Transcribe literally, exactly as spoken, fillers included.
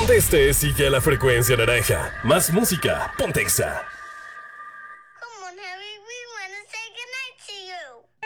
Este sigue la frecuencia naranja. Más música, Pontexa. Come on, Harry, we want to say goodnight to you.